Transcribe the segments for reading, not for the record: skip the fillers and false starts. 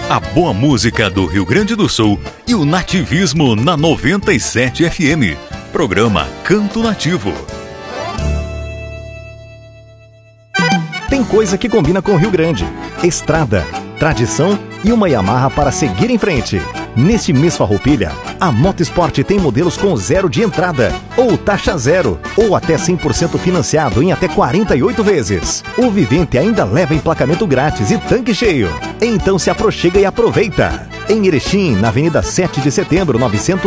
a boa música do Rio Grande do Sul e o nativismo na 97 FM. Programa Canto Nativo. Tem coisa que combina com o Rio Grande: estrada, tradição e uma Yamaha para seguir em frente. Neste mês Farroupilha, a Motosport tem modelos com zero de entrada, ou taxa zero, ou até 100% financiado em até 48 vezes. O Vivente ainda leva emplacamento grátis e tanque cheio. Então se aproxima e aproveita. Em Erechim, na Avenida 7 de Setembro,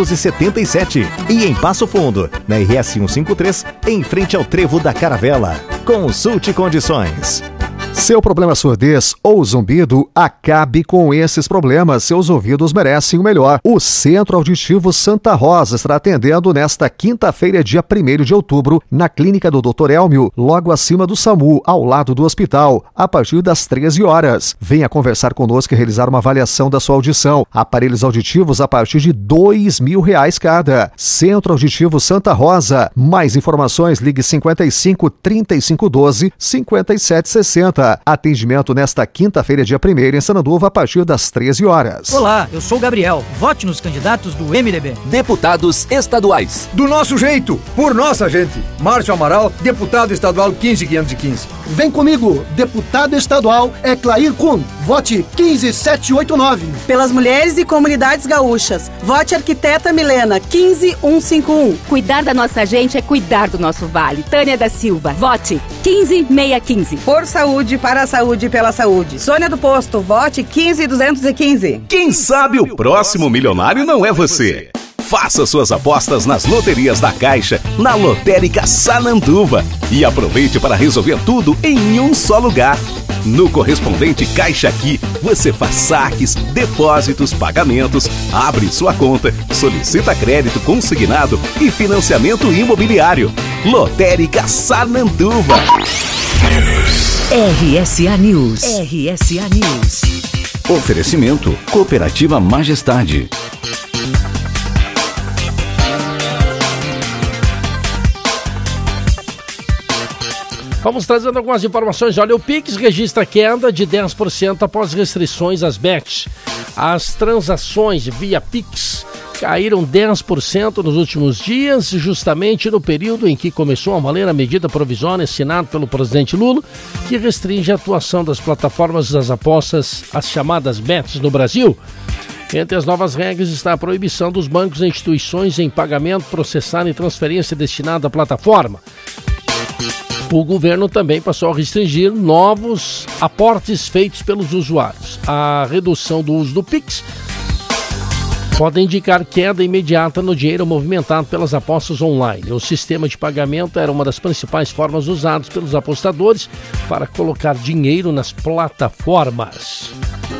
977. E em Passo Fundo, na RS 153, em frente ao Trevo da Caravela. Consulte condições. Seu problema é surdez ou zumbido, acabe com esses problemas. Seus ouvidos merecem o melhor. O Centro Auditivo Santa Rosa estará atendendo nesta quinta-feira, dia 1º de outubro, na Clínica do Dr. Elmio, logo acima do SAMU, ao lado do hospital, a partir das 13 horas. Venha conversar conosco e realizar uma avaliação da sua audição. Aparelhos auditivos a partir de R$2.000 cada. Centro Auditivo Santa Rosa. Mais informações, ligue 55 35 12 57 60. Atendimento nesta quinta-feira, dia 1º, em Sananduva, a partir das 13 horas. Olá, eu sou o Gabriel. Vote nos candidatos do MDB. Deputados estaduais. Do nosso jeito, por nossa gente. Márcio Amaral, deputado estadual 15515. Vem comigo, deputado estadual é Clair Kuhn. Vote 15789. Pelas mulheres e comunidades gaúchas. Vote arquiteta Milena 15151. Cuidar da nossa gente é cuidar do nosso vale. Tânia da Silva. Vote 15615. Por saúde, para a saúde e pela saúde. Sônia do Posto, vote 15215. Quem sabe o próximo milionário não é você? Faça suas apostas nas loterias da Caixa, na Lotérica Sananduva. E aproveite para resolver tudo em um só lugar. No correspondente Caixa Aqui, você faz saques, depósitos, pagamentos, abre sua conta, solicita crédito consignado e financiamento imobiliário. Lotérica Sananduva. RSA News. RSA News. Oferecimento Cooperativa Majestade. Vamos trazendo algumas informações. Olha, o Pix registra queda de 10% após restrições às bets. As transações via Pix caíram 10% nos últimos dias, justamente no período em que começou a valer a medida provisória assinada pelo presidente Lula, que restringe a atuação das plataformas das apostas, as chamadas bets no Brasil. Entre as novas regras está a proibição dos bancos e instituições em pagamento, processar e transferência destinada à plataforma. O governo também passou a restringir novos aportes feitos pelos usuários. A redução do uso do Pix pode indicar queda imediata no dinheiro movimentado pelas apostas online. O sistema de pagamento era uma das principais formas usadas pelos apostadores para colocar dinheiro nas plataformas.